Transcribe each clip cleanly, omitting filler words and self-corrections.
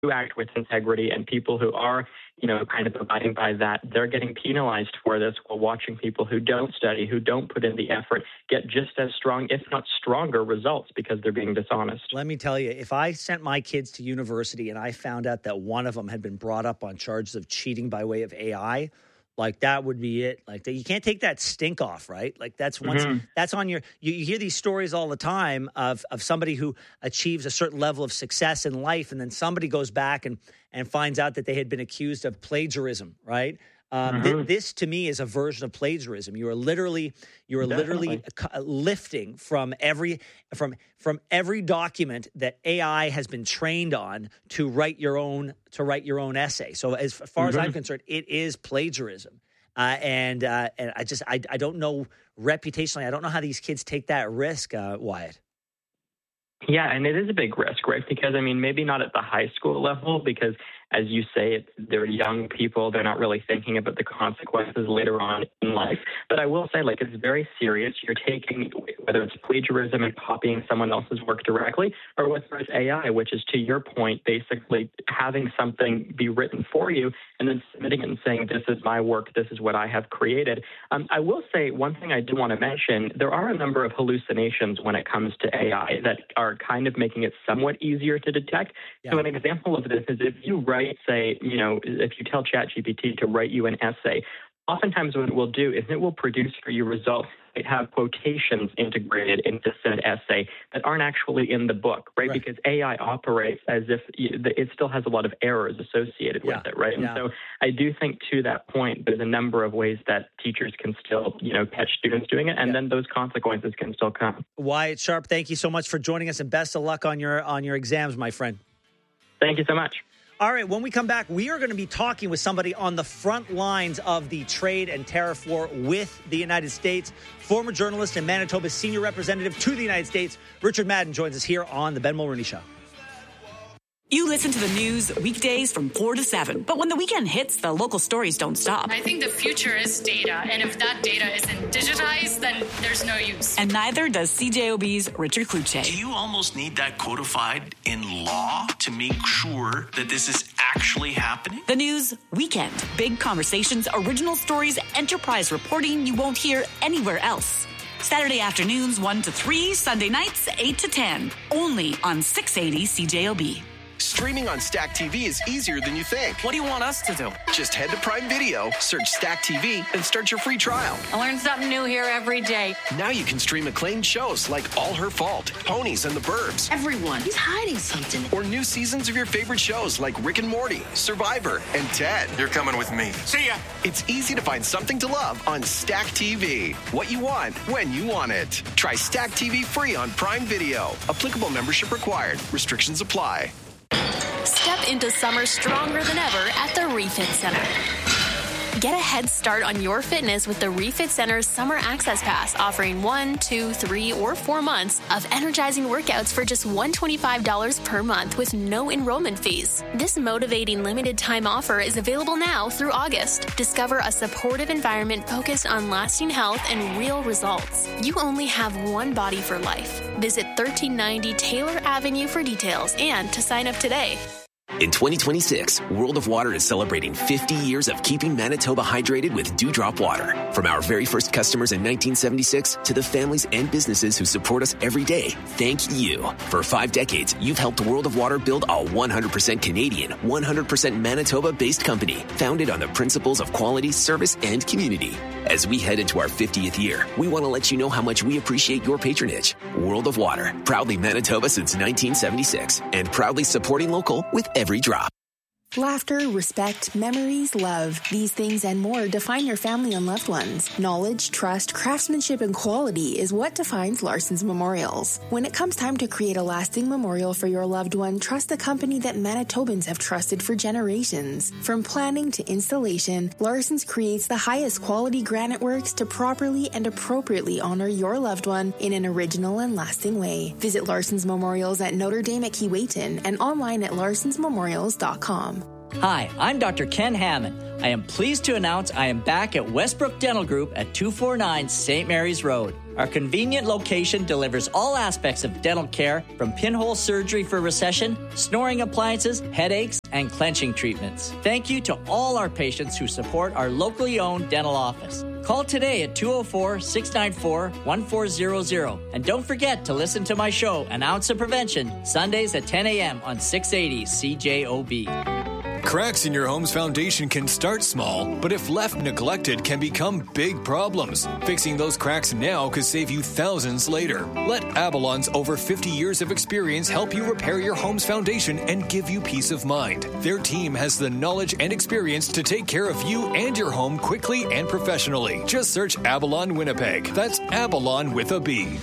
do act with integrity and people who are, kind of abiding by that, they're getting penalized for this, while watching people who don't study, who don't put in the effort, get just as strong, if not stronger, results because they're being dishonest. Let me tell you, if I sent my kids to university and I found out that one of them had been brought up on charges of cheating by way of AI, like that would be it. Like you can't take that stink off, right? Like that's once that's on your. You hear these stories all the time of somebody who achieves a certain level of success in life, and then somebody goes back and finds out that they had been accused of plagiarism, right? This to me is a version of plagiarism. You are literally lifting from every document that AI has been trained on to write your own essay. So as far as I'm concerned, it is plagiarism. And I don't know reputationally. I don't know how these kids take that risk, Wyatt. Yeah, and it is a big risk, right? Because, maybe not at the high school level, because as you say, they're young people. They're not really thinking about the consequences later on in life. But I will say, it's very serious. You're taking, whether it's plagiarism and copying someone else's work directly, or whether it's AI, which is, to your point, basically having something be written for you and then submitting it and saying, this is my work, this is what I have created. I will say one thing I do want to mention, there are a number of hallucinations when it comes to AI that are kind of making it somewhat easier to detect. Yeah. So an example of this is if you write, say, if you tell ChatGPT to write you an essay, oftentimes what it will do is it will produce for you results that have quotations integrated into said essay that aren't actually in the book, right? Because AI operates as if it still has a lot of errors associated with it, right? And so I do think, to that point, there's a number of ways that teachers can still, catch students doing it, and then those consequences can still come. Wyatt Sharp, thank you so much for joining us, and best of luck on your exams, my friend. Thank you so much. All right, when we come back, we are going to be talking with somebody on the front lines of the trade and tariff war with the United States. Former journalist and Manitoba's senior representative to the United States, Richard Madden, joins us here on The Ben Mulroney Show. You listen to the news weekdays from 4 to 7. But when the weekend hits, the local stories don't stop. I think the future is data. And if that data isn't digitized, then there's no use. And neither does CJOB's Richard Kluche. Do you almost need that codified in law to make sure that this is actually happening? The news weekend. Big conversations, original stories, enterprise reporting you won't hear anywhere else. Saturday afternoons 1 to 3, Sunday nights 8 to 10. Only on 680 CJOB. Streaming on Stack TV is easier than you think. What do you want us to do? Just head to Prime Video, search Stack TV, and start your free trial. I learn something new here every day. Now you can stream acclaimed shows like All Her Fault, Ponies and the Burbs. Everyone is hiding something. Or new seasons of your favorite shows like Rick and Morty, Survivor, and Ted. You're coming with me. See ya. It's easy to find something to love on Stack TV. What you want, when you want it. Try Stack TV free on Prime Video. Applicable membership required. Restrictions apply. Step into summer stronger than ever at the Refit Center. Get a head start on your fitness with the Refit Center's Summer Access Pass, offering 1, 2, 3, or 4 months of energizing workouts for just $125 per month with no enrollment fees. This motivating limited time offer is available now through August. Discover a supportive environment focused on lasting health and real results. You only have one body for life. Visit 1390 Taylor Avenue for details and to sign up today. In 2026, World of Water is celebrating 50 years of keeping Manitoba hydrated with Dewdrop Water. From our very first customers in 1976 to the families and businesses who support us every day, thank you. For 5 decades, you've helped World of Water build a 100% Canadian, 100% Manitoba-based company, founded on the principles of quality, service, and community. As we head into our 50th year, we want to let you know how much we appreciate your patronage. World of Water, proudly Manitoba since 1976, and proudly supporting local with every drop. Laughter, respect, memories, love. These things and more define your family and loved ones. Knowledge, trust, craftsmanship, and quality is what defines Larson's Memorials. When it comes time to create a lasting memorial for your loved one, trust the company that Manitobans have trusted for generations. From planning to installation, Larson's creates the highest quality granite works to properly and appropriately honor your loved one in an original and lasting way. Visit Larson's Memorials at Notre Dame at Keewatin and online at larsonsmemorials.com. Hi, I'm Dr. Ken Hammond. I am pleased to announce I am back at Westbrook Dental Group at 249 St. Mary's Road. Our convenient location delivers all aspects of dental care, from pinhole surgery for recession, snoring appliances, headaches, and clenching treatments. Thank you to all our patients who support our locally owned dental office. Call today at 204-694-1400. And don't forget to listen to my show, An Ounce of Prevention, Sundays at 10 a.m. on 680 CJOB. Cracks in your home's foundation can start small, but if left neglected, can become big problems. Fixing those cracks now could save you thousands later. Let Avalon's over 50 years of experience help you repair your home's foundation and give you peace of mind. Their team has the knowledge and experience to take care of you and your home quickly and professionally. Just search Avalon Winnipeg. That's Avalon with a B.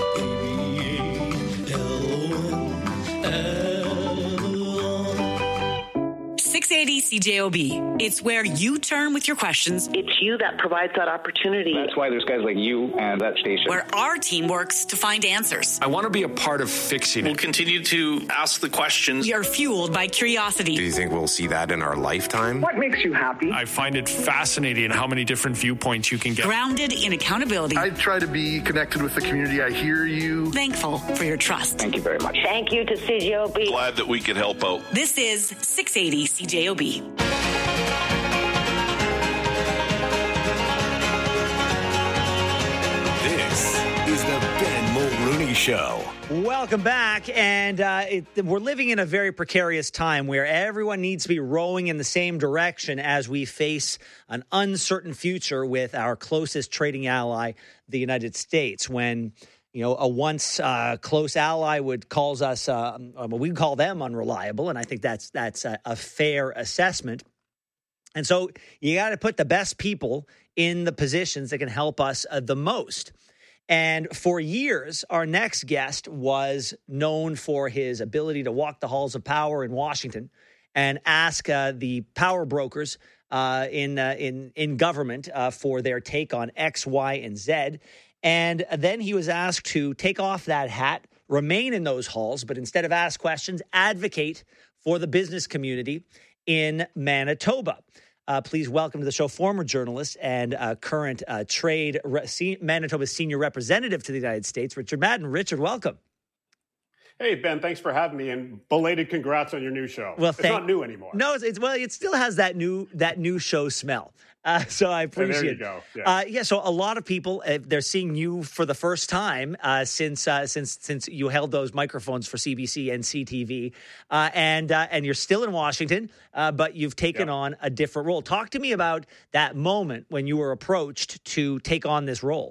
680 CJOB. It's where you turn with your questions. It's you that provides that opportunity. That's why there's guys like you and that station. Where our team works to find answers. I want to be a part of fixing it. We'll continue to ask the questions. We are fueled by curiosity. Do you think we'll see that in our lifetime? What makes you happy? I find it fascinating how many different viewpoints you can get. Grounded in accountability. I try to be connected with the community. I hear you. Thankful for your trust. Thank you very much. Thank you to CJOB. Glad that we could help out. This is 680 CJOB. This is the Ben Mulrooney Show. Welcome back. And we're living in a very precarious time where everyone needs to be rowing in the same direction as we face an uncertain future with our closest trading ally, the United States. When a once close ally calls us, we call them unreliable, and I think that's a fair assessment. And so you got to put the best people in the positions that can help us the most. And for years, our next guest was known for his ability to walk the halls of power in Washington and ask the power brokers in government for their take on X, Y, and Z. And then he was asked to take off that hat, remain in those halls, but instead of ask questions, advocate for the business community in Manitoba. Please welcome to the show former journalist and current Manitoba's senior representative to the United States, Richard Madden. Richard, welcome. Hey, Ben, thanks for having me, and belated congrats on your new show. Well, it's not new anymore. No, it still has that new show smell. So I appreciate it. There you go. Yeah. So a lot of people, they're seeing you for the first time since you held those microphones for CBC and CTV, and you're still in Washington, but you've taken on a different role. Talk to me about that moment when you were approached to take on this role.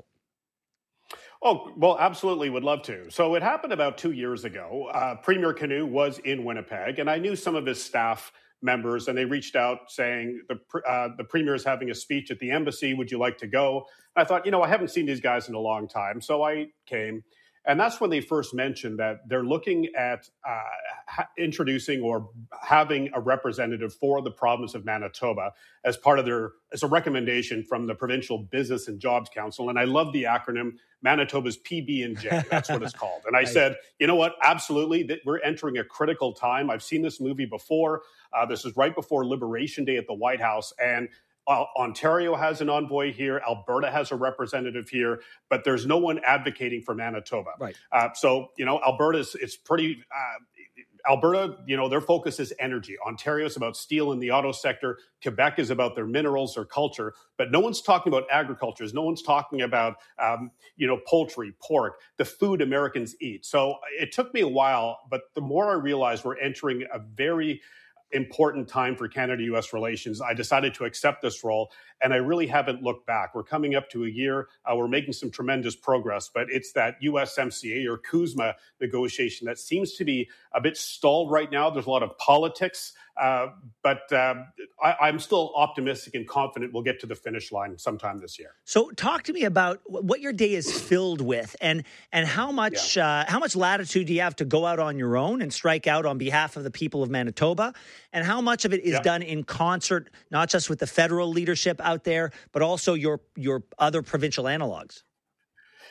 Oh, well, absolutely would love to. So it happened about 2 years ago. Premier Canoe was in Winnipeg, and I knew some of his staff members, and they reached out saying, the premier is having a speech at the embassy. Would you like to go? And I thought, I haven't seen these guys in a long time. So I came. And that's when they first mentioned that they're looking at introducing or having a representative for the province of Manitoba as part of as a recommendation from the Provincial Business and Jobs Council. And I love the acronym, Manitoba's PB&J. That's what it's called. And I said, you know what? Absolutely. We're entering a critical time. I've seen this movie before. This is right before Liberation Day at the White House. And Ontario has an envoy here. Alberta has a representative here, but there's no one advocating for Manitoba. Right. So, it's pretty. Alberta, their focus is energy. Ontario is about steel in the auto sector. Quebec is about their minerals, their culture. But no one's talking about agriculture. No one's talking about, poultry, pork, the food Americans eat. So it took me a while, but the more I realized we're entering a very important time for Canada-U.S. relations, I decided to accept this role, and I really haven't looked back. We're coming up to a year. We're making some tremendous progress, but it's that USMCA or CUSMA negotiation that seems to be a bit stalled right now. There's a lot of politics, but I'm still optimistic and confident we'll get to the finish line sometime this year. So talk to me about what your day is filled with, and how much latitude do you have to go out on your own and strike out on behalf of the people of Manitoba, and how much of it is done in concert, not just with the federal leadership out there, but also your other provincial analogs?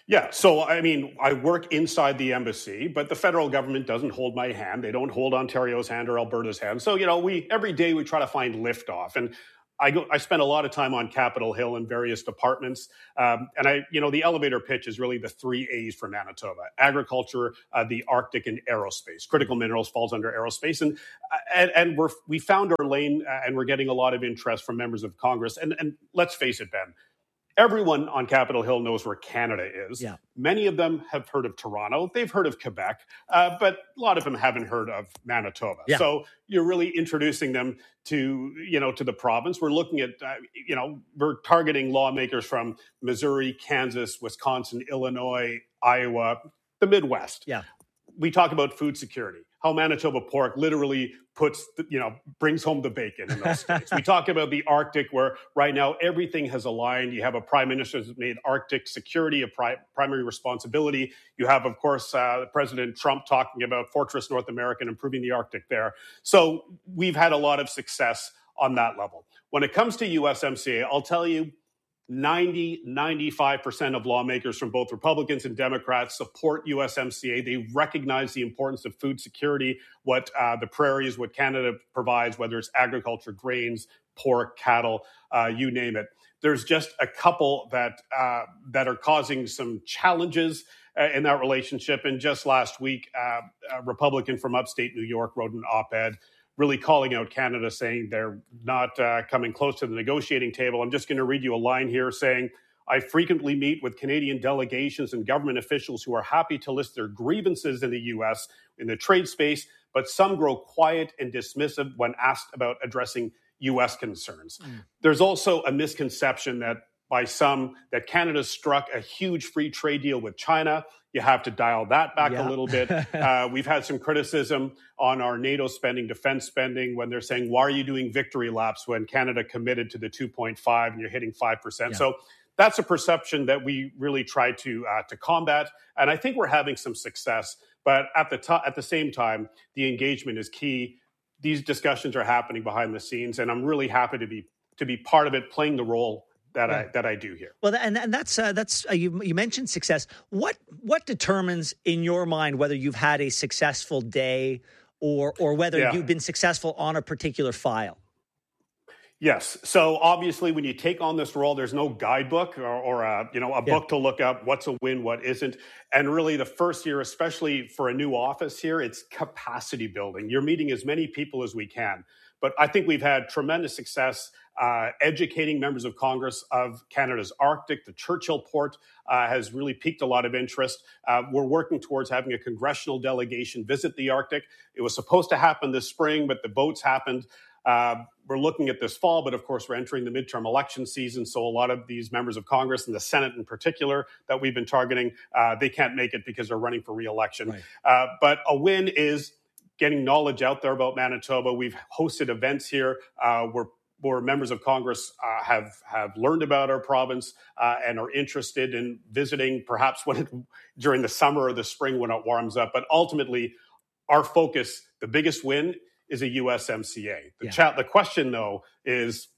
Yeah. So, I mean, I work inside the embassy, but the federal government doesn't hold my hand. They don't hold Ontario's hand or Alberta's hand. So, every day we try to find liftoff. And I spend a lot of time on Capitol Hill in various departments. And the elevator pitch is really the 3 A's for Manitoba: agriculture, the Arctic, and aerospace. Critical minerals falls under aerospace. And we found our lane, and we're getting a lot of interest from members of Congress. And let's face it, Ben, everyone on Capitol Hill knows where Canada is. Yeah. Many of them have heard of Toronto. They've heard of Quebec, but a lot of them haven't heard of Manitoba. Yeah. So you're really introducing them to the province. We're looking at, we're targeting lawmakers from Missouri, Kansas, Wisconsin, Illinois, Iowa, the Midwest. Yeah. We talk about food security, how Manitoba Pork literally brings home the bacon in those states. We talk about the Arctic, where right now everything has aligned. You have a prime minister who's made Arctic security a primary responsibility. You have, of course, President Trump talking about Fortress North America and improving the Arctic there. So we've had a lot of success on that level. When it comes to USMCA, I'll tell you, 95% of lawmakers from both Republicans and Democrats support USMCA. They recognize the importance of food security, what the prairies, what Canada provides, whether it's agriculture, grains, pork, cattle, you name it. There's just a couple that are causing some challenges in that relationship. And just last week, a Republican from upstate New York wrote an op-ed really calling out Canada, saying they're not coming close to the negotiating table. I'm just going to read you a line here saying, "I frequently meet with Canadian delegations and government officials who are happy to list their grievances in the U.S. in the trade space, but some grow quiet and dismissive when asked about addressing U.S. concerns." There's also a misconception that by some that Canada struck a huge free trade deal with China. You have to dial that back a little bit. We've had some criticism on our NATO spending, defense spending, when they're saying, why are you doing victory laps when Canada committed to the 2.5 and you're hitting 5%? Yeah. So that's a perception that we really try to combat. And I think we're having some success. But at the same time, the engagement is key. These discussions are happening behind the scenes, and I'm really happy to be part of it, playing the role that I do here. Well, and that's you mentioned success. What determines in your mind whether you've had a successful day or whether you've been successful on a particular file? Yes. So obviously, when you take on this role, there's no guidebook or a book to look up what's a win, what isn't. And really, the first year, especially for a new office here, it's capacity building. You're meeting as many people as we can. But I think we've had tremendous success educating members of Congress of Canada's Arctic. The Churchill port has really piqued a lot of interest. We're working towards having a congressional delegation visit the Arctic. It was supposed to happen this spring, but the votes happened. We're looking at this fall, but of course, we're entering the midterm election season. So a lot of these members of Congress and the Senate in particular that we've been targeting, they can't make it because they're running for re-election. Right. But a win is getting knowledge out there about Manitoba. We've hosted events here where members of Congress have learned about our province and are interested in visiting, perhaps during the summer or the spring when it warms up. But ultimately, our focus, the biggest win, is a USMCA. The question, though, is,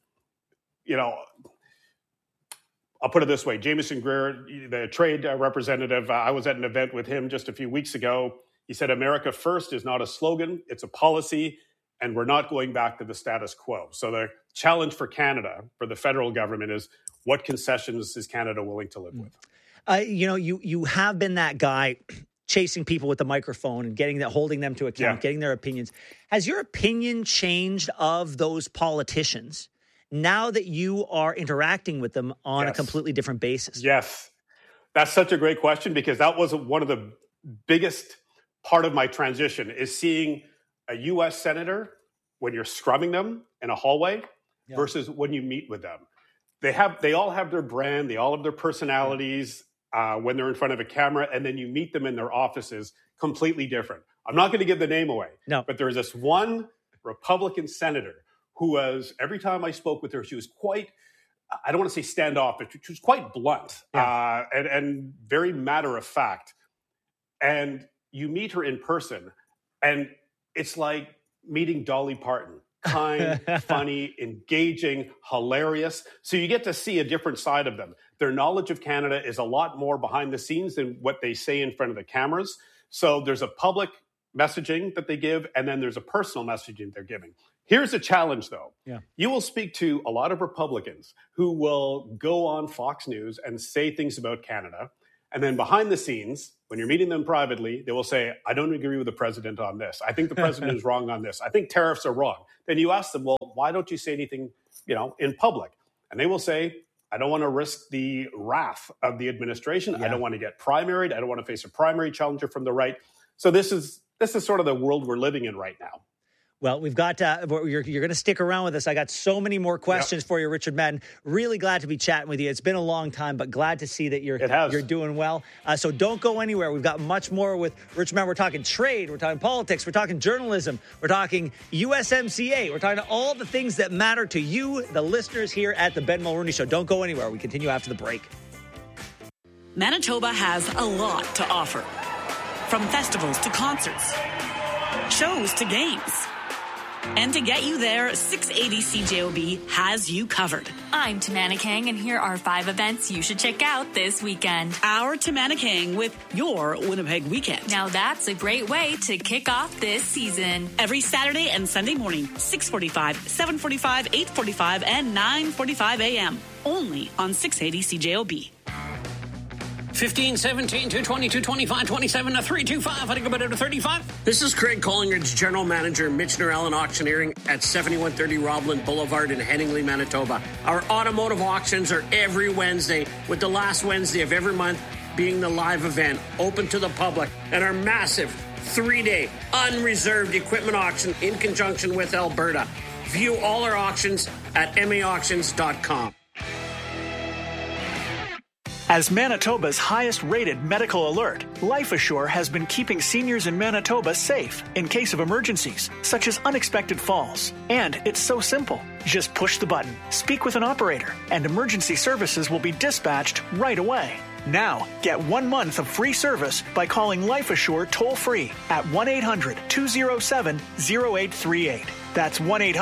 I'll put it this way. Jamieson Greer, the trade representative, I was at an event with him just a few weeks ago. He said, America First is not a slogan, it's a policy, and we're not going back to the status quo. So the challenge for Canada, for the federal government, is what concessions is Canada willing to live with? You have been that guy chasing people with the microphone and holding them to account, getting their opinions. Has your opinion changed of those politicians now that you are interacting with them on a completely different basis? Yes. That's such a great question, because that was one of the biggest part of my transition, is seeing a U.S. senator when you're scrubbing them in a hallway versus when you meet with them. They all have their brand, they all have their personalities when they're in front of a camera, and then you meet them in their offices, completely different. I'm not going to give the name away, but there's this one Republican senator who was, every time I spoke with her, she was quite, I don't want to say standoffish, she was quite blunt and very matter of fact. And you meet her in person, and it's like meeting Dolly Parton. kind, funny, engaging, hilarious. So you get to see a different side of them. Their knowledge of Canada is a lot more behind the scenes than what they say in front of the cameras. So there's a public messaging that they give, and then there's a personal messaging they're giving. Here's a challenge, though. Yeah. You will speak to a lot of Republicans who will go on Fox News and say things about Canada. And then behind the scenes, when you're meeting them privately, they will say, I don't agree with the president on this. I think the president is wrong on this. I think tariffs are wrong. Then you ask them, well, why don't you say anything, in public? And they will say, I don't want to risk the wrath of the administration. Yeah. I don't want to get primaried. I don't want to face a primary challenger from the right. So this is sort of the world we're living in right now. Well, we've got, you're going to stick around with us. I got so many more questions for you, Richard Madden. Really glad to be chatting with you. It's been a long time, but glad to see that you're doing well. So don't go anywhere. We've got much more with Richard Madden. We're talking trade. We're talking politics. We're talking journalism. We're talking USMCA. We're talking all the things that matter to you, the listeners here at the Ben Mulroney Show. Don't go anywhere. We continue after the break. Manitoba has a lot to offer. From festivals to concerts, shows to games. And to get you there, 680 CJOB has you covered. I'm Tamana Kang, and here are 5 events you should check out this weekend. Our Tamana Kang with your Winnipeg Weekend. Now that's a great way to kick off this season. Every Saturday and Sunday morning, 6:45, 7:45, 8:45, and 9:45 a.m. Only on 680 CJOB. 15, 17, 220, 225, 27, 325. I think about it to 35. This is Craig Collingridge, General Manager, Michener Allen Auctioneering at 7130 Robland Boulevard in Henningley, Manitoba. Our automotive auctions are every Wednesday, with the last Wednesday of every month being the live event, open to the public, and our massive 3-day unreserved equipment auction in conjunction with Alberta. View all our auctions at maauctions.com. As Manitoba's highest-rated medical alert, LifeAssure has been keeping seniors in Manitoba safe in case of emergencies, such as unexpected falls. And it's so simple. Just push the button, speak with an operator, and emergency services will be dispatched right away. Now, get 1 month of free service by calling LifeAssure toll-free at 1-800-207-0838. That's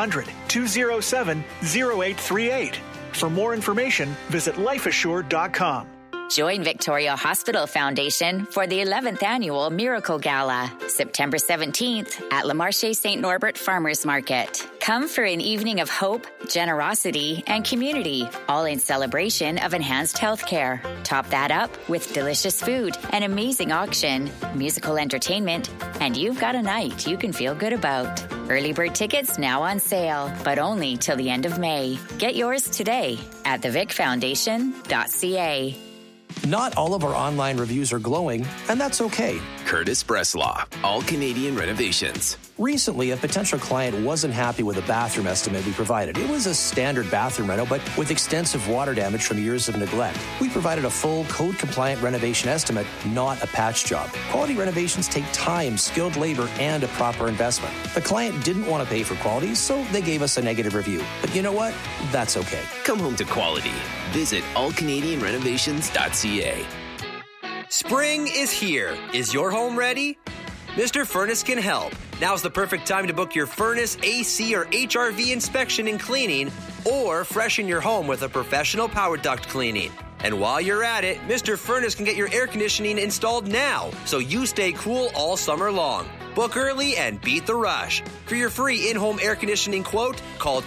1-800-207-0838. For more information, visit lifeassure.com. Join Victoria Hospital Foundation for the 11th Annual Miracle Gala, September 17th at Le Marché St. Norbert Farmers Market. Come for an evening of hope, generosity, and community, all in celebration of enhanced healthcare. Top that up with delicious food, an amazing auction, musical entertainment, and you've got a night you can feel good about. Early bird tickets now on sale, but only till the end of May. Get yours today at thevicfoundation.ca. Not all of our online reviews are glowing, and that's okay. Curtis Breslaw, All Canadian Renovations. Recently, a potential client wasn't happy with a bathroom estimate we provided. It was a standard bathroom reno, but with extensive water damage from years of neglect. We provided a full code-compliant renovation estimate, not a patch job. Quality renovations take time, skilled labor, and a proper investment. The client didn't want to pay for quality, so they gave us a negative review. But you know what? That's okay. Come home to quality. Visit allcanadianrenovations.ca. Spring is here. Is your home ready? Mr. Furnace can help. Now's the perfect time to book your furnace, AC, or HRV inspection and cleaning, or freshen your home with a professional power duct cleaning. And while you're at it, Mr. Furnace can get your air conditioning installed now, so you stay cool all summer long. Book early and beat the rush. For your free in-home air conditioning quote, call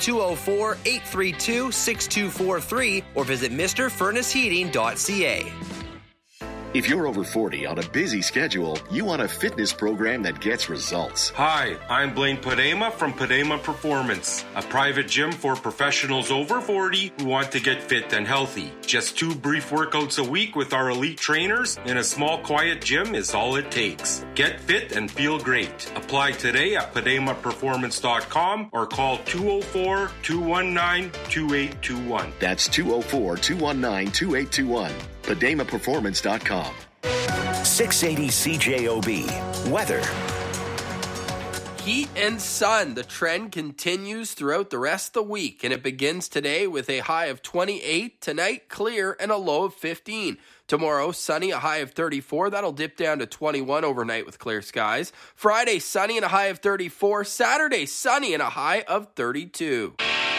204-832-6243 or visit MrFurnaceHeating.ca. If you're over 40 on a busy schedule, you want a fitness program that gets results. Hi, I'm Blaine Padema from Padema Performance, a private gym for professionals over 40 who want to get fit and healthy. Just 2 brief workouts a week with our elite trainers in a small, quiet gym is all it takes. Get fit and feel great. Apply today at PademaPerformance.com or call 204-219-2821. That's 204-219-2821. PademaPerformance.com. 680 CJOB. Weather. Heat and sun. The trend continues throughout the rest of the week, and it begins today with a high of 28. Tonight, clear and a low of 15. Tomorrow, sunny, a high of 34. That'll dip down to 21 overnight with clear skies. Friday, sunny and a high of 34. Saturday, sunny and a high of 32.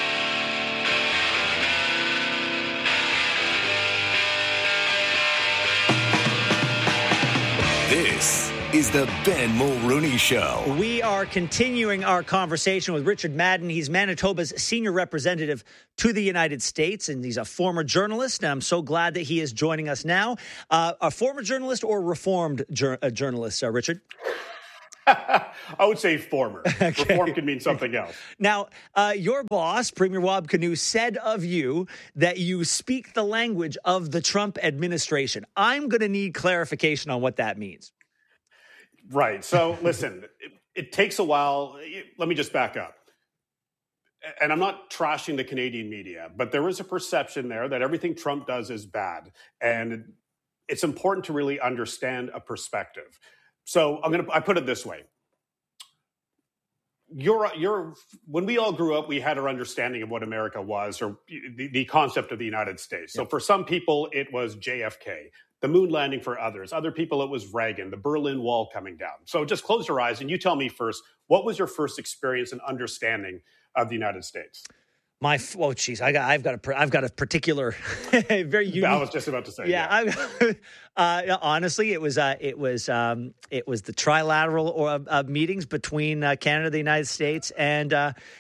This is the Ben Mulrooney Show. We are continuing our conversation with Richard Madden. He's Manitoba's senior representative to the United States, and he's a former journalist, and I'm so glad that he is joining us now. A former journalist or reformed journalist, Richard? I would say former. Okay. Reform can mean something else. Now, your boss, Premier Wab Kinew, said of you that you speak the language of the Trump administration. I'm going to need clarification on what that means. Right. So, listen, it takes a while. Let me just back up. And I'm not trashing the Canadian media, but there is a perception there that everything Trump does is bad. And it's important to really understand a perspective. So I put it this way. When we all grew up, we had our understanding of what America was, or the concept of the United States. So for some people, it was JFK. The moon landing for others. Other people, it was Reagan, the Berlin Wall coming down. So just close your eyes and you tell me first, what was your first experience and understanding of the United States? I've got a particular, very unique. I was just about to say, yeah. Honestly, it was the trilateral meetings between Canada, the United States, and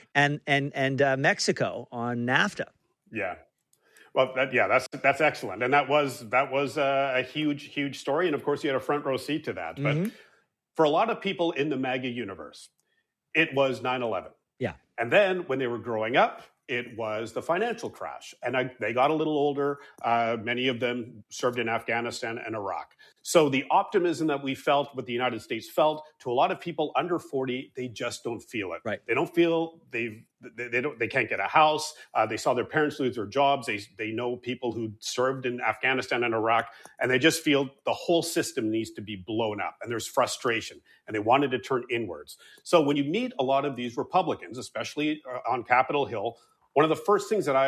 Mexico on NAFTA. Yeah. Well, that's excellent, and that was a huge story, and of course, you had a front row seat to that. But for a lot of people in the MAGA universe, it was 9/11. Yeah, and then when they were growing up, it was the financial crash, and they got a little older. Many of them served in Afghanistan and Iraq. So the optimism that we felt, what the United States felt, to a lot of people under 40, they just don't feel it. Right. They don't feel they can't get a house. They saw their parents lose their jobs. They know people who served in Afghanistan and Iraq, and they just feel the whole system needs to be blown up, and there's frustration, and they wanted to turn inwards. So when you meet a lot of these Republicans, especially on Capitol Hill, one of the first things that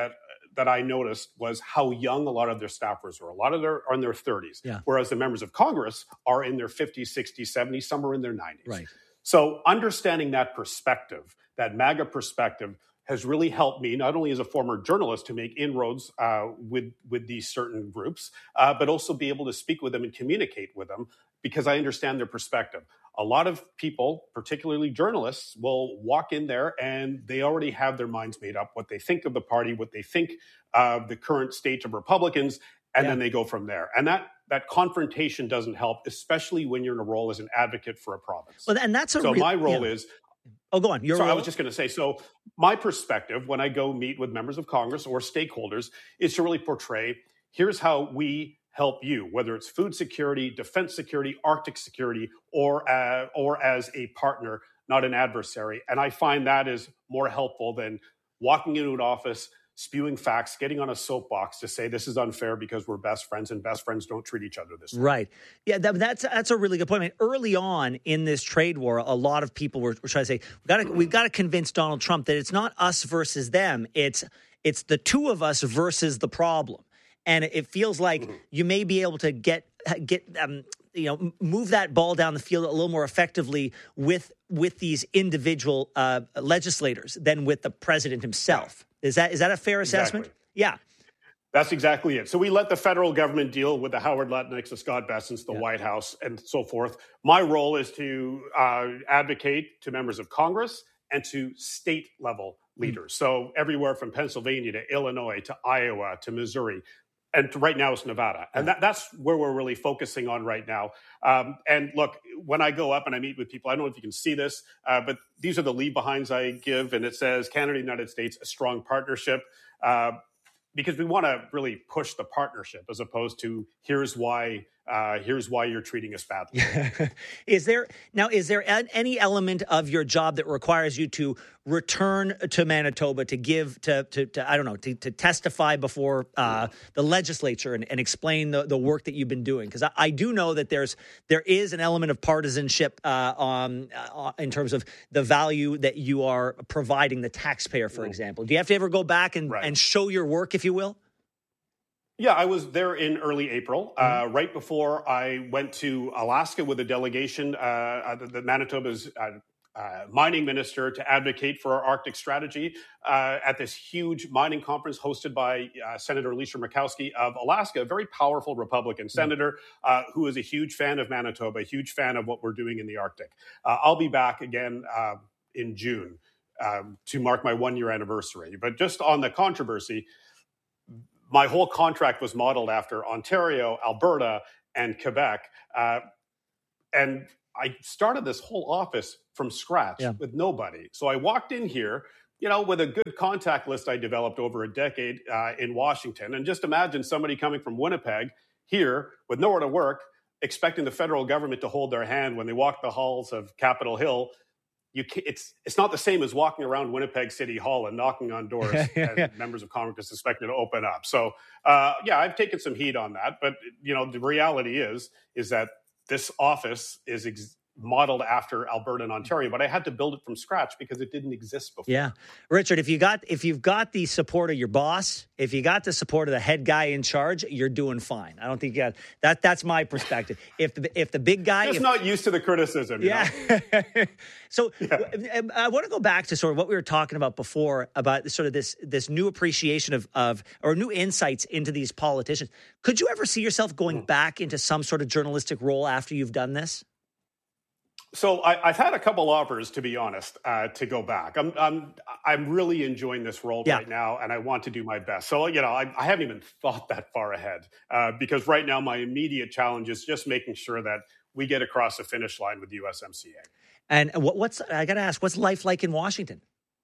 I noticed was how young a lot of their staffers were. A lot of them are in their 30s, whereas the members of Congress are in their 50s, 60s, 70s, some are in their 90s. Right. So understanding that perspective, that MAGA perspective, has really helped me, not only as a former journalist, to make inroads with these certain groups, but also be able to speak with them and communicate with them because I understand their perspective. A lot of people, particularly journalists, will walk in there and they already have their minds made up, what they think of the party, what they think of the current state of Republicans, and then they go from there. And that confrontation doesn't help, especially when you're in a role as an advocate for a province. Well, and that's my role is... Oh, go on. I was just going to say, so my perspective when I go meet with members of Congress or stakeholders is to really portray, here's how we help you, whether it's food security, defense security, Arctic security, or as a partner, not an adversary. And I find that is more helpful than walking into an office, spewing facts, getting on a soapbox to say this is unfair because we're best friends and best friends don't treat each other this way. Right. Yeah, that's a really good point. I mean, early on in this trade war, a lot of people were trying to say, we've got to convince Donald Trump that it's not us versus them. It's the two of us versus the problem. And it feels like you may be able to get move that ball down the field a little more effectively with these individual legislators than with the president himself. Is that a fair assessment? Exactly. Yeah. That's exactly it. So we let the federal government deal with the Howard Lutnicks, the Scott Bessents, the White House, and so forth. My role is to advocate to members of Congress and to state-level leaders. So everywhere from Pennsylvania to Illinois to Iowa to Missouri. And right now it's Nevada. And that's where we're really focusing on right now. And look, when I go up and I meet with people, I don't know if you can see this, but these are the leave behinds I give. And it says Canada, United States, a strong partnership. Because we want to really push the partnership as opposed to here's why here's why you're treating us badly. Is there any element of your job that requires you to return to Manitoba to give to I don't know, to testify before the legislature and explain the work that you've been doing? Because I do know that there is an element of partisanship in terms of the value that you are providing the taxpayer, for example. Do you have to ever go back and show your work, if you will? Yeah, I was there in early April, right before I went to Alaska with a delegation, the Manitoba's mining minister, to advocate for our Arctic strategy at this huge mining conference hosted by Senator Alicia Murkowski of Alaska, a very powerful Republican senator who is a huge fan of Manitoba, a huge fan of what we're doing in the Arctic. I'll be back again in June to mark my 1-year anniversary. But just on the controversy, my whole contract was modeled after Ontario, Alberta, and Quebec. And I started this whole office from scratch with nobody. So I walked in here, with a good contact list I developed over a decade in Washington. And just imagine somebody coming from Winnipeg here with nowhere to work, expecting the federal government to hold their hand when they walk the halls of Capitol Hill. It's not the same as walking around Winnipeg City Hall and knocking on doors and members of Congress expected to open up. So, I've taken some heat on that. But, the reality is that this office is modeled after Alberta and Ontario, but I had to build it from scratch because it didn't exist before. Yeah. Richard, if you've got the support of your boss, if you got the support of the head guy in charge, you're doing fine. I don't think you got that's my perspective. If the big guy just not used to the criticism. So I want to go back to sort of what we were talking about before about sort of this new appreciation of or new insights into these politicians. Could you ever see yourself going back into some sort of journalistic role after you've done this? So I've had a couple offers, to be honest, to go back. I'm really enjoying this role right now, and I want to do my best. So I haven't even thought that far ahead because right now my immediate challenge is just making sure that we get across the finish line with USMCA. And I got to ask, what's life like in Washington?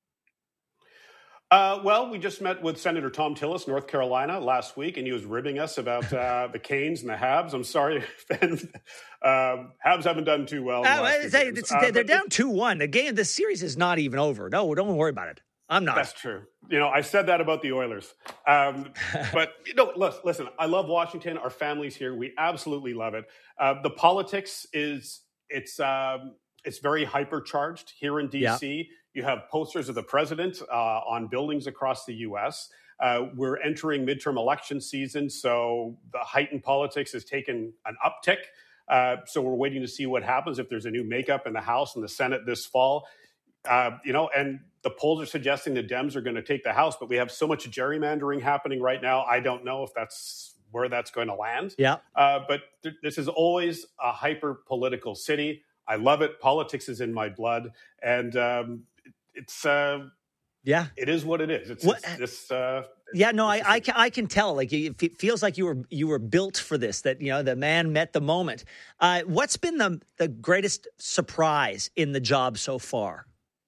Well, we just met with Senator Tom Tillis, North Carolina, last week, and he was ribbing us about the Canes and the Habs. I'm sorry, Ben. Habs haven't done too well. They're down 2-1. The series is not even over. No, don't worry about it. I'm not. That's true. I said that about the Oilers. But, listen, I love Washington. Our family's here. We absolutely love it. The politics it's very hypercharged here in D.C. Yeah. You have posters of the president on buildings across the U.S. We're entering midterm election season, so the heightened politics has taken an uptick. So we're waiting to see what happens if there's a new makeup in the House and the Senate this fall. And the polls are suggesting the Dems are going to take the House, but we have so much gerrymandering happening right now. I don't know if that's where that's going to land. Yeah. But this is always a hyper-political city. I love it. Politics is in my blood. And it is what it is. I can tell. Like it feels like you were built for this. That the man met the moment. What's been the greatest surprise in the job so far?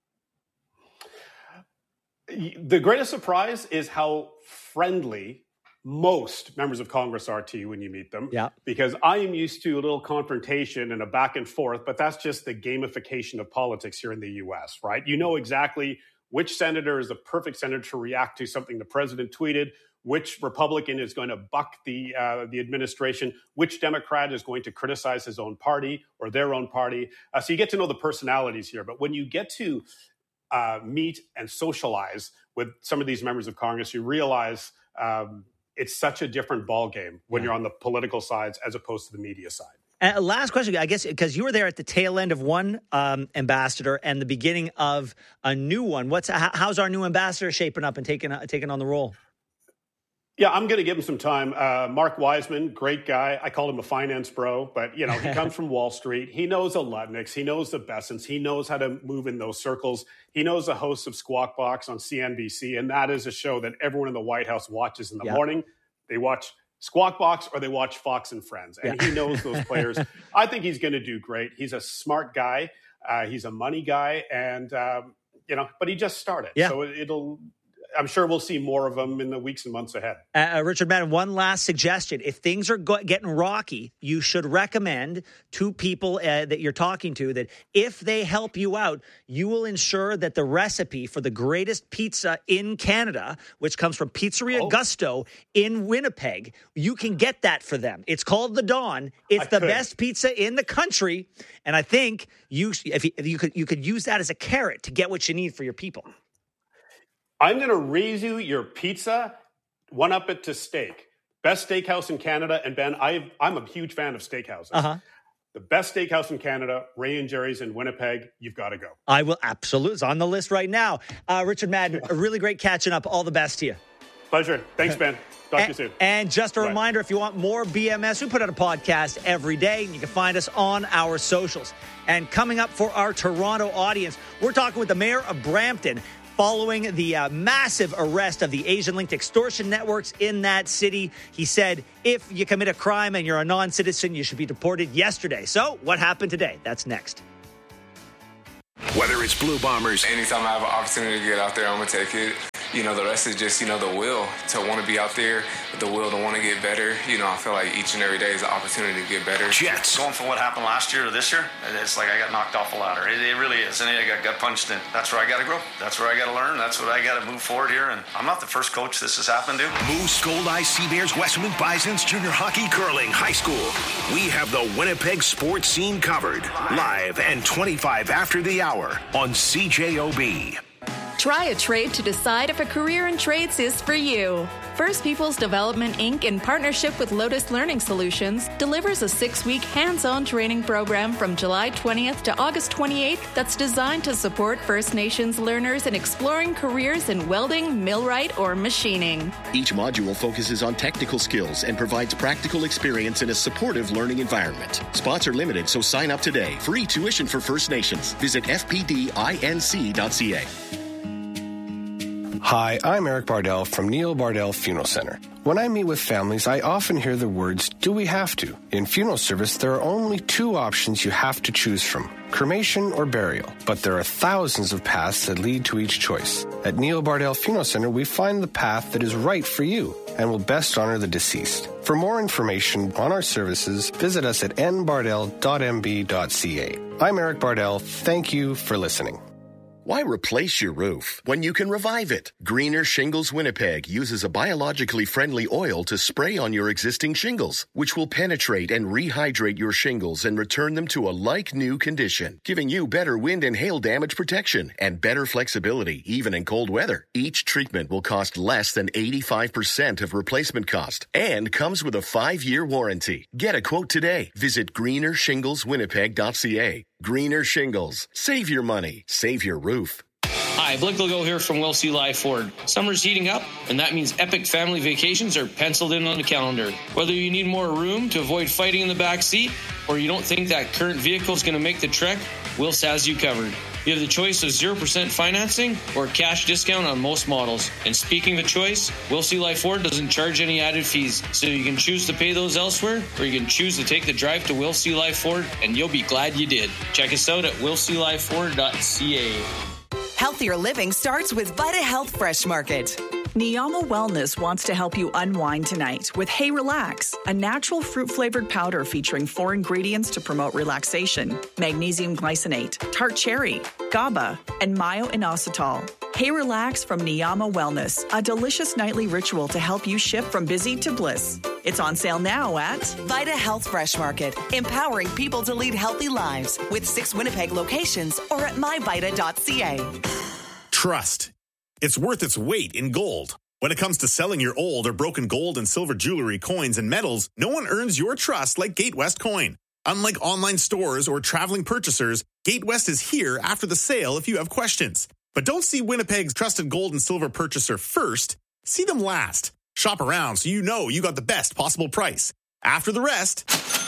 The greatest surprise is how friendly most members of Congress are to you when you meet them. Yeah. Because I am used to a little confrontation and a back and forth, but that's just the gamification of politics here in the U.S., right? You know exactly which senator is the perfect senator to react to something the president tweeted, which Republican is going to buck the administration, which Democrat is going to criticize his own party or their own party. So you get to know the personalities here. But when you get to meet and socialize with some of these members of Congress, you realize it's such a different ballgame when you're on the political sides as opposed to the media side. And last question, I guess, because you were there at the tail end of one ambassador and the beginning of a new one. How's our new ambassador shaping up and taking on the role? Yeah, I'm going to give him some time. Mark Wiseman, great guy. I call him a finance bro, but he comes from Wall Street. He knows the Lutnicks. He knows the Bessons. He knows how to move in those circles. He knows the hosts of Squawk Box on CNBC, and that is a show that everyone in the White House watches in the morning. They watch Squawk Box or they watch Fox and Friends, and he knows those players. I think he's going to do great. He's a smart guy. He's a money guy, and but he just started, so I'm sure we'll see more of them in the weeks and months ahead. Richard Madden, one last suggestion. If things are getting rocky, you should recommend to people that you're talking to that if they help you out, you will ensure that the recipe for the greatest pizza in Canada, which comes from Pizzeria Gusto in Winnipeg, you can get that for them. It's called the Dawn. It's the best pizza in the country. And I think you could use that as a carrot to get what you need for your people. I'm going to raise you your pizza, one up it to steak. Best steakhouse in Canada. And Ben, I'm a huge fan of steakhouses. Uh-huh. The best steakhouse in Canada, Ray and Jerry's in Winnipeg. You've got to go. I will absolutely. It's on the list right now. Richard Madden, really great catching up. All the best to you. Pleasure. Thanks, Ben. Talk to you soon. And just a reminder, if you want more BMS, we put out a podcast every day. You can find us on our socials. And coming up for our Toronto audience, we're talking with the mayor of Brampton following the massive arrest of the Asian-linked extortion networks in that city. He said, if you commit a crime and you're a non-citizen, you should be deported yesterday. So what happened today? That's next. Whether it's Blue Bombers. Anytime I have an opportunity to get out there, I'm going to take it. You know, the rest is just, the will to want to be out there, the will to want to get better. I feel like each and every day is an opportunity to get better. Jets. Going from what happened last year to this year, it's like I got knocked off a ladder. It really is. And I got gut punched in. That's where I got to grow. That's where I got to learn. That's what I got to move forward here. And I'm not the first coach this has happened to. Moose, Gold Eye, Sea Bears, Westwood Bisons, junior hockey, curling, high school. We have the Winnipeg sports scene covered. Live and 25 after the hour on CJOB. Try a trade to decide if a career in trades is for you. First Peoples Development, Inc., in partnership with Lotus Learning Solutions, delivers a 6-week hands-on training program from July 20th to August 28th that's designed to support First Nations learners in exploring careers in welding, millwright, or machining. Each module focuses on technical skills and provides practical experience in a supportive learning environment. Spots are limited, so sign up today. Free tuition for First Nations. Visit fpdinc.ca. Hi, I'm Eric Bardell from Neil Bardell Funeral Center. When I meet with families, I often hear the words, do we have to? In funeral service, there are only 2 options you have to choose from, cremation or burial. But there are thousands of paths that lead to each choice. At Neil Bardell Funeral Center, we find the path that is right for you and will best honor the deceased. For more information on our services, visit us at nbardell.mb.ca. I'm Eric Bardell. Thank you for listening. Why replace your roof when you can revive it? Greener Shingles Winnipeg uses a biologically friendly oil to spray on your existing shingles, which will penetrate and rehydrate your shingles and return them to a like-new condition, giving you better wind and hail damage protection and better flexibility, even in cold weather. Each treatment will cost less than 85% of replacement cost and comes with a 5-year warranty. Get a quote today. Visit greenershingleswinnipeg.ca. Greener Shingles. Save your money. Save your roof. Hi, Blake Legault here from Will C. Live Ford. Summer's heating up, and that means epic family vacations are penciled in on the calendar. Whether you need more room to avoid fighting in the back seat, or you don't think that current vehicle is going to make the trek, Wills has you covered. You have the choice of 0% financing or cash discount on most models. And speaking of choice, Will C. Live Ford doesn't charge any added fees, so you can choose to pay those elsewhere, or you can choose to take the drive to Will C. Live Ford, and you'll be glad you did. Check us out at willclifeford.ca. Healthier living starts with Vita Health Fresh Market. Niyama Wellness wants to help you unwind tonight with Hey Relax, a natural fruit-flavored powder featuring 4 ingredients to promote relaxation: magnesium glycinate, tart cherry, GABA, and myo-inositol. Hey Relax from Niyama Wellness, a delicious nightly ritual to help you shift from busy to bliss. It's on sale now at Vita Health Fresh Market, empowering people to lead healthy lives with 6 Winnipeg locations or at myvita.ca. Trust. It's worth its weight in gold. When it comes to selling your old or broken gold and silver jewelry, coins, and metals, no one earns your trust like Gatewest Coin. Unlike online stores or traveling purchasers, Gatewest is here after the sale if you have questions. But don't see Winnipeg's trusted gold and silver purchaser first. See them last. Shop around so you know you got the best possible price. After the rest,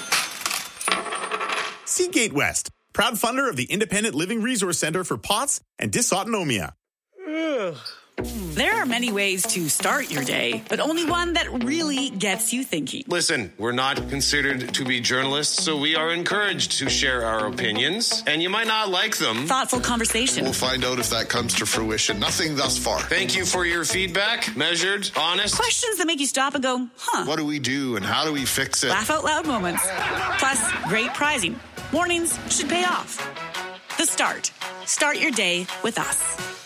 see Gatewest, proud funder of the Independent Living Resource Center for POTS and Dysautonomia. There are many ways to start your day, but only one that really gets you thinking. Listen, we're not considered to be journalists, so we are encouraged to share our opinions, and you might not like them. Thoughtful conversation. We'll find out if that comes to fruition. Nothing thus far. Thank you for your feedback. Measured, honest. Questions that make you stop and go, huh? What do we do and how do we fix it? Laugh out loud moments. Plus, great prizing. Mornings should pay off. The Start. Start your day with us.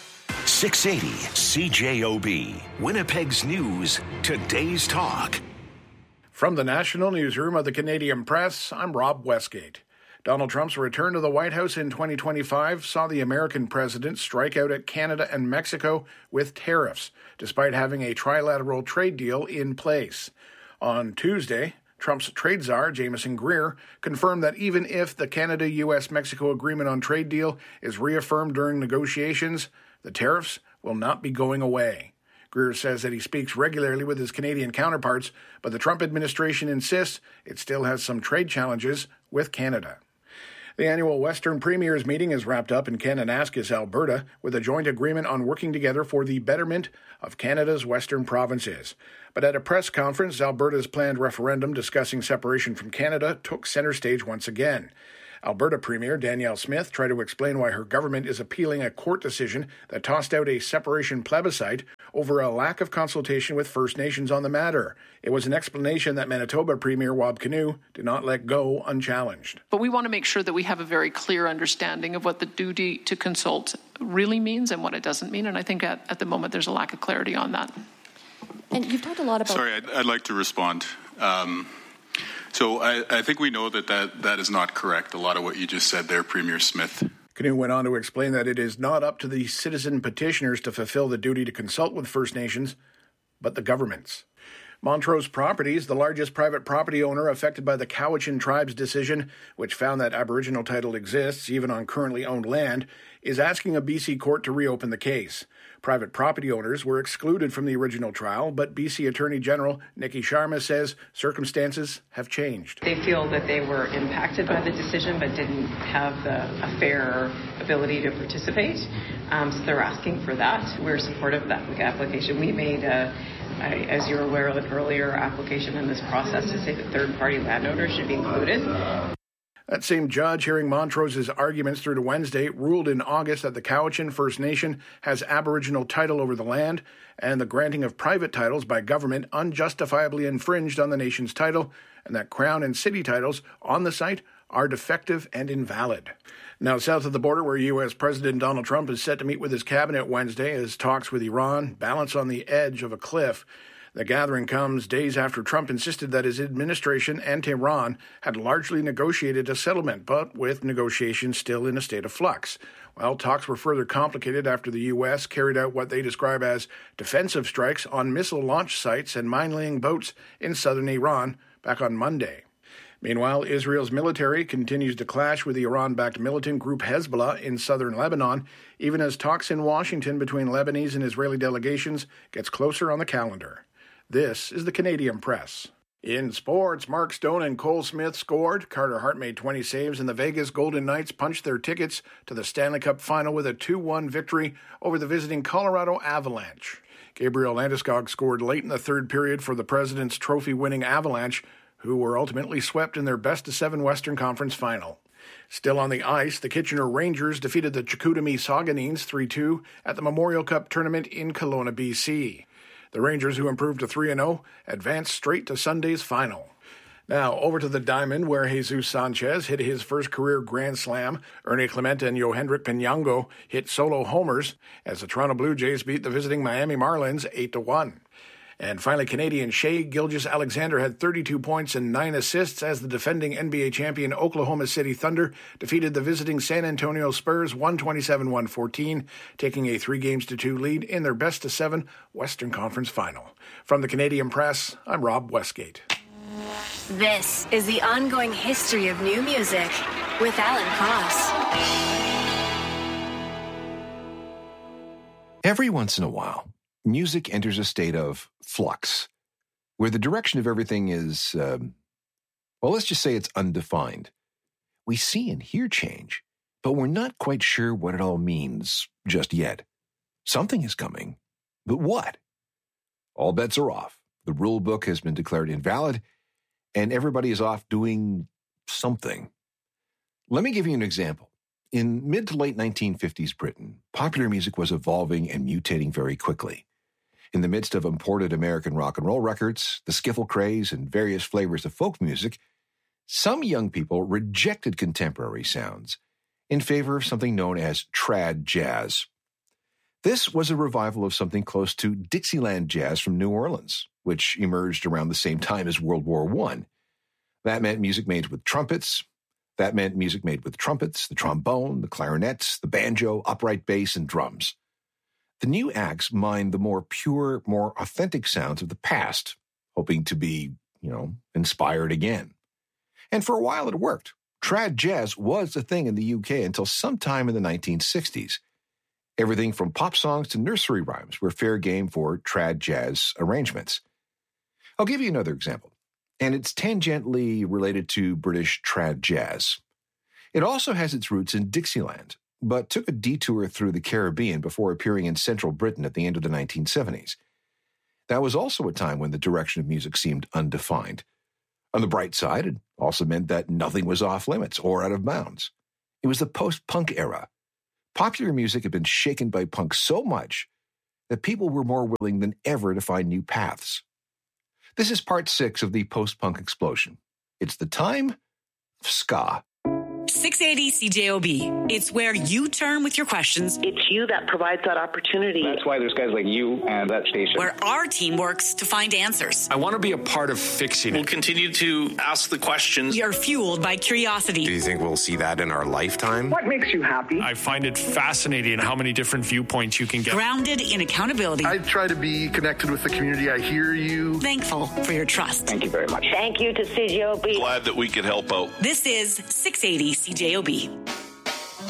680 CJOB, Winnipeg's News, today's talk. From the National Newsroom of the Canadian Press, I'm Rob Westgate. Donald Trump's return to the White House in 2025 saw the American president strike out at Canada and Mexico with tariffs, despite having a trilateral trade deal in place. On Tuesday, Trump's trade czar, Jameson Greer, confirmed that even if the Canada-U.S.-Mexico agreement on trade deal is reaffirmed during negotiations, the tariffs will not be going away. Greer says that he speaks regularly with his Canadian counterparts, but the Trump administration insists it still has some trade challenges with Canada. The annual Western Premiers meeting is wrapped up in Kananaskis, Alberta, with a joint agreement on working together for the betterment of Canada's western provinces. But at a press conference, Alberta's planned referendum discussing separation from Canada took center stage once again. Alberta Premier Danielle Smith tried to explain why her government is appealing a court decision that tossed out a separation plebiscite over a lack of consultation with First Nations on the matter. It was an explanation that Manitoba Premier Wab Kinew did not let go unchallenged. But we want to make sure that we have a very clear understanding of what the duty to consult really means and what it doesn't mean, and I think at the moment there's a lack of clarity on that. And you've talked a lot about... Sorry, I'd like to respond. So I think we know that is not correct, a lot of what you just said there, Premier Smith. Kinew went on to explain that it is not up to the citizen petitioners to fulfill the duty to consult with First Nations, but the governments. Montrose Properties, the largest private property owner affected by the Cowichan Tribe's decision, which found that Aboriginal title exists even on currently owned land, is asking a BC court to reopen the case. Private property owners were excluded from the original trial, but BC Attorney General Nikki Sharma says circumstances have changed. They feel that they were impacted by the decision but didn't have a fair ability to participate, so they're asking for that. We're supportive of that application. We made as you're aware of earlier, application in this process to say that third-party landowners should be included. That same judge hearing Montrose's arguments through to Wednesday ruled in August that the Cowichan First Nation has Aboriginal title over the land, and the granting of private titles by government unjustifiably infringed on the nation's title, and that Crown and City titles on the site are defective and invalid. Now, south of the border, where U.S. President Donald Trump is set to meet with his cabinet Wednesday as talks with Iran balance on the edge of a cliff. The gathering comes days after Trump insisted that his administration and Tehran had largely negotiated a settlement, but with negotiations still in a state of flux. Well, talks were further complicated after the U.S. carried out what they describe as defensive strikes on missile launch sites and mine-laying boats in southern Iran back on Monday. Meanwhile, Israel's military continues to clash with the Iran-backed militant group Hezbollah in southern Lebanon, even as talks in Washington between Lebanese and Israeli delegations gets closer on the calendar. This is the Canadian Press. In sports, Mark Stone and Cole Smith scored. Carter Hart made 20 saves, and the Vegas Golden Knights punched their tickets to the Stanley Cup Final with a 2-1 victory over the visiting Colorado Avalanche. Gabriel Landeskog scored late in the third period for the President's Trophy-winning Avalanche, who were ultimately swept in their best-of-7 Western Conference Final. Still on the ice, the Kitchener Rangers defeated the Chicoutimi Sauganines 3-2 at the Memorial Cup tournament in Kelowna, BC. The Rangers, who improved to 3-0, advanced straight to Sunday's final. Now, over to the Diamond, where Jesus Sanchez hit his first career Grand Slam. Ernie Clemente and Yohendrick Pinango hit solo homers as the Toronto Blue Jays beat the visiting Miami Marlins 8-1. And finally, Canadian Shai Gilgeous-Alexander had 32 points and 9 assists as the defending NBA champion Oklahoma City Thunder defeated the visiting San Antonio Spurs 127-114, taking a 3-2 lead in their best-of-7 Western Conference Final. From the Canadian Press, I'm Rob Westgate. This is the ongoing history of new music with Alan Cross. Every once in a while, music enters a state of flux, where the direction of everything is, let's just say it's undefined. We see and hear change, but we're not quite sure what it all means just yet. Something is coming. But what? All bets are off. The rule book has been declared invalid, and everybody is off doing something. Let me give you an example. In mid to late 1950s Britain, popular music was evolving and mutating very quickly. In the midst of imported American rock and roll records, the skiffle craze, and various flavors of folk music, some young people rejected contemporary sounds in favor of something known as trad jazz. This was a revival of something close to Dixieland jazz from New Orleans, which emerged around the same time as World War I. That meant music made with trumpets. The trombone, the clarinets, the banjo, upright bass, and drums. The new acts mined the more pure, more authentic sounds of the past, hoping to be, inspired again. And for a while it worked. Trad jazz was a thing in the UK until sometime in the 1960s. Everything from pop songs to nursery rhymes were fair game for trad jazz arrangements. I'll give you another example, and it's tangentially related to British trad jazz. It also has its roots in Dixieland, but took a detour through the Caribbean before appearing in central Britain at the end of the 1970s. That was also a time when the direction of music seemed undefined. On the bright side, it also meant that nothing was off limits or out of bounds. It was the post-punk era. Popular music had been shaken by punk so much that people were more willing than ever to find new paths. This is part 6 of the post-punk explosion. It's the time of ska. 680 CJOB. It's where you turn with your questions. It's you that provides that opportunity. That's why there's guys like you and that station. Where our team works to find answers. I want to be a part of fixing it. We'll continue to ask the questions. We are fueled by curiosity. Do you think we'll see that in our lifetime? What makes you happy? I find it fascinating how many different viewpoints you can get. Grounded in accountability. I try to be connected with the community. I hear you. Thankful for your trust. Thank you very much. Thank you to CJOB. Glad that we could help out. This is 680 CJOB.